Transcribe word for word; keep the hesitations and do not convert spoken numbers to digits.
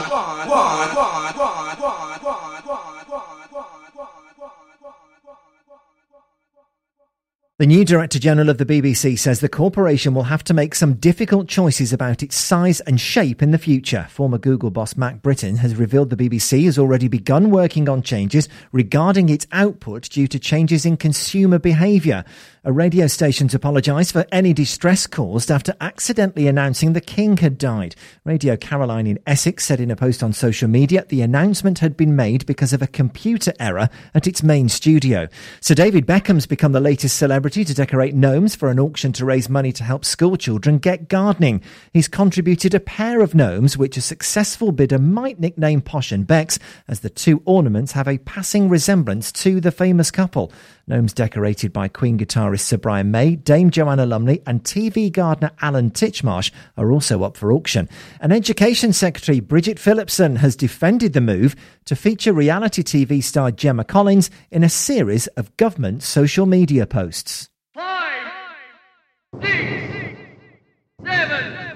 The new Director General of the B B C says the corporation will have to make some difficult choices about its size and shape in the future. Former Google boss Mac Britton has revealed the B B C has already begun working on changes regarding its output due to changes in consumer behaviour. A radio station's apologised for any distress caused after accidentally announcing the King had died. Radio Caroline in Essex said in a post on social media the announcement had been made because of a computer error at its main studio. Sir David Beckham's become the latest celebrity to decorate gnomes for an auction to raise money to help school children get gardening. He's contributed a pair of gnomes which a successful bidder might nickname Posh and Becks, as the two ornaments have a passing resemblance to the famous couple. Gnomes decorated by Queen guitarist Sir Brian May, Dame Joanna Lumley and T V gardener Alan Titchmarsh are also up for auction. And Education Secretary Bridget Phillipson has defended the move to feature reality T V star Gemma Collins in a series of government social media posts. Five, six, seven,